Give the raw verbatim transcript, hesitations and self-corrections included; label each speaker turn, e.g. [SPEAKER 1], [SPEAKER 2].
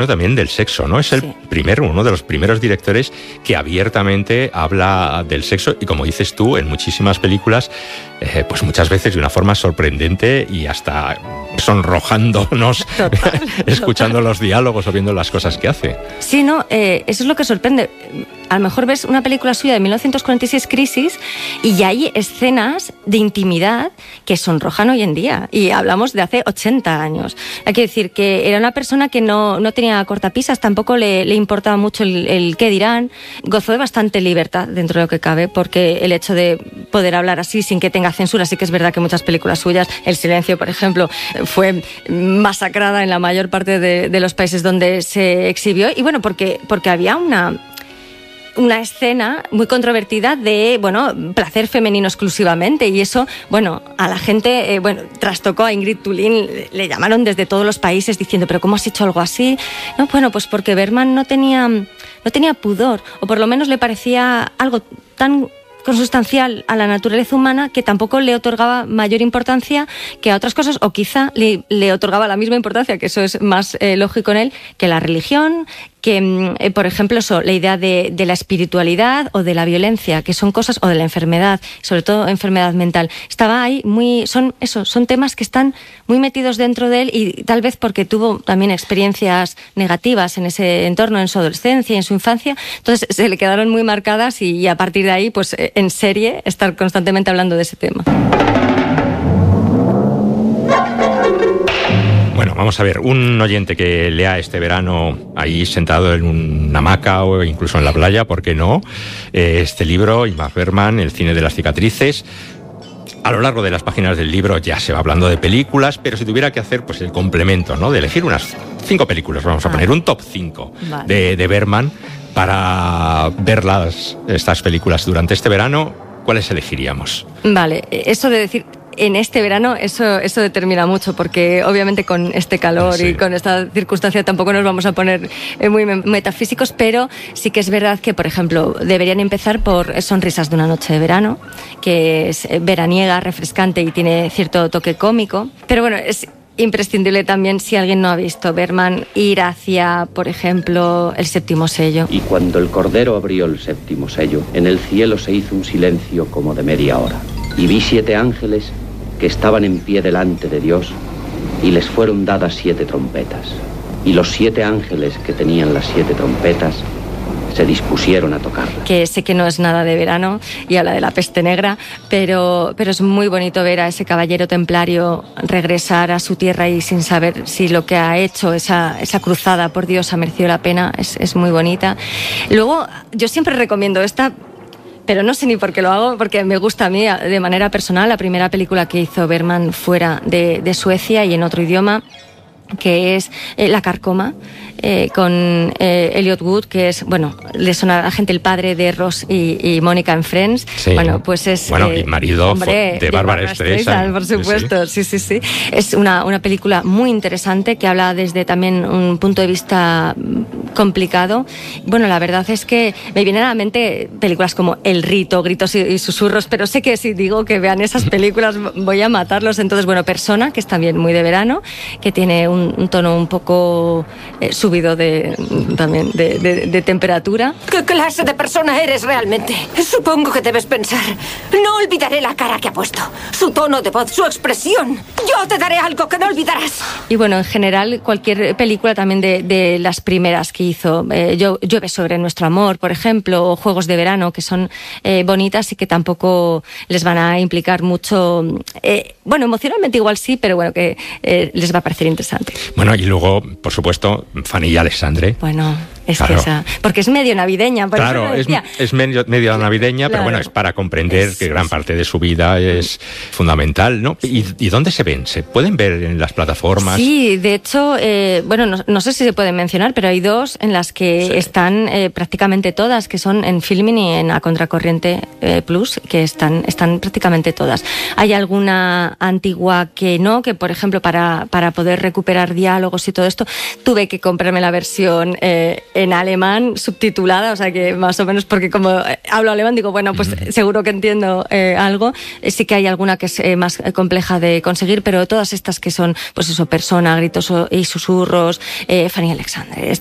[SPEAKER 1] también del sexo, ¿no? Es el sí. primero, uno de los primeros directores que abiertamente habla del sexo y, como dices tú, en muchísimas películas, eh, pues muchas veces de una forma sorprendente y hasta sonrojándonos total, escuchando total. Los diálogos o viendo las cosas que hace.
[SPEAKER 2] Sí, no, eh, eso es lo que sorprende. A lo mejor ves una película suya de mil novecientos cuarenta y seis, Crisis, y ya hay escenas de intimidad que sonrojan hoy en día. Y hablamos de hace ochenta años. Hay que decir que era una persona que no, no tenía cortapisas, tampoco le, le importaba mucho el, el qué dirán. Gozó de bastante libertad dentro de lo que cabe, porque el hecho de poder hablar así sin que tenga censura, sí que es verdad que muchas películas suyas, El silencio, por ejemplo, fue masacrada en la mayor parte de, de los países donde se exhibió. Y bueno, porque, porque había una... una escena muy controvertida de, bueno, placer femenino exclusivamente, y eso, bueno, a la gente, eh, bueno, trastocó a Ingrid Thulin, le, le llamaron desde todos los países diciendo, ¿pero cómo has hecho algo así? No, bueno, pues porque Bergman no tenía, no tenía pudor, o por lo menos le parecía algo tan consustancial a la naturaleza humana que tampoco le otorgaba mayor importancia que a otras cosas, o quizá le, le otorgaba la misma importancia, que eso es más eh, lógico en él, que la religión, que, eh, por ejemplo, eso, la idea de, de la espiritualidad o de la violencia, que son cosas, o de la enfermedad, sobre todo enfermedad mental. Estaba ahí muy, son eso, son temas que están muy metidos dentro de él, y tal vez porque tuvo también experiencias negativas en ese entorno, en su adolescencia y en su infancia, entonces se le quedaron muy marcadas, y, y a partir de ahí, pues en serie, estar constantemente hablando de ese tema.
[SPEAKER 1] Bueno, vamos a ver, un oyente que lea este verano ahí sentado en una hamaca o incluso en la playa, ¿por qué no? Eh, este libro, Ingmar Bergman, El cine de las cicatrices. A lo largo de las páginas del libro ya se va hablando de películas, pero si tuviera que hacer pues el complemento, ¿no? De elegir unas cinco películas, vamos a ah. poner un top cinco vale. de, de Bergman para ver las, estas películas durante este verano, ¿cuáles elegiríamos?
[SPEAKER 2] Vale, eso de decir... En este verano eso, eso determina mucho, porque obviamente con este calor sí. y con esta circunstancia tampoco nos vamos a poner muy metafísicos, pero sí que es verdad que, por ejemplo, deberían empezar por Sonrisas de una noche de verano, que es veraniega, refrescante y tiene cierto toque cómico. Pero bueno, es imprescindible también, si alguien no ha visto Bergman, ir hacia, por ejemplo, El séptimo sello.
[SPEAKER 3] Y cuando el Cordero abrió el séptimo sello, en el cielo se hizo un silencio como de media hora. Y vi siete ángeles que estaban en pie delante de Dios, y les fueron dadas siete trompetas. Y los siete ángeles que tenían las siete trompetas se dispusieron a tocar.
[SPEAKER 2] Que sé que no es nada de verano y habla de la peste negra, pero, pero es muy bonito ver a ese caballero templario regresar a su tierra y sin saber si lo que ha hecho, esa, esa cruzada, por Dios, ha merecido la pena. Es, es muy bonita. Luego, yo siempre recomiendo esta, pero no sé ni por qué lo hago, porque me gusta a mí de manera personal. La primera película que hizo Bergman fuera de, de Suecia y en otro idioma, que es eh, La carcoma, eh, con eh, Elliot Wood, que es, bueno, le suena a la gente el padre de Ross y, y Mónica en Friends.
[SPEAKER 1] Sí.
[SPEAKER 2] Bueno, pues es...
[SPEAKER 1] Bueno,
[SPEAKER 2] eh,
[SPEAKER 1] y marido
[SPEAKER 2] hombre,
[SPEAKER 1] de Bárbara Streisand.
[SPEAKER 2] Por supuesto, sí, sí, sí. sí. Es una, una película muy interesante que habla desde también un punto de vista complicado. Bueno, la verdad es que me vienen a la mente películas como El rito, Gritos y, y susurros, pero sé que si digo que vean esas películas voy a matarlos. Entonces, bueno, Persona, que es también muy de verano, que tiene un, un tono un poco eh, subido de, también de, de, de temperatura.
[SPEAKER 4] ¿Qué clase de persona eres realmente? Supongo que debes pensar, no olvidaré la cara que ha puesto, su tono de voz, su expresión. Yo te daré algo que no olvidarás.
[SPEAKER 2] Y bueno, en general, cualquier película también de, de las primeras que hizo, eh, Llueve sobre nuestro amor, por ejemplo, o Juegos de verano, que son eh, bonitas y que tampoco les van a implicar mucho, eh, bueno, emocionalmente igual sí, pero bueno, que eh, les va a parecer interesante.
[SPEAKER 1] Bueno, y luego, por supuesto, Fanny y Alexandre.
[SPEAKER 2] Bueno, es
[SPEAKER 1] claro.
[SPEAKER 2] que esa... Porque es medio navideña. Por
[SPEAKER 1] claro, es, es medio, medio navideña, claro. Pero bueno, es para comprender es, que gran parte de su vida es fundamental, ¿no? ¿Y, y dónde se ven? ¿Se pueden ver en las plataformas?
[SPEAKER 2] Sí, de hecho, eh, bueno, no, no sé si se pueden mencionar, pero hay dos en las que sí. están eh, prácticamente todas, que son en Filmin y en A Contracorriente eh, Plus, que están, están prácticamente todas. Hay alguna antigua que no, que por ejemplo, para, para poder recuperar diálogos y todo esto, tuve que comprarme la versión eh, en alemán subtitulada, o sea que más o menos, porque como hablo alemán, digo, bueno, pues uh-huh. seguro que entiendo eh, algo. Eh, sí que hay alguna que es eh, más compleja de conseguir, pero todas estas que son, pues eso, Persona, Gritos y Susurros, eh, Fanny Alexander,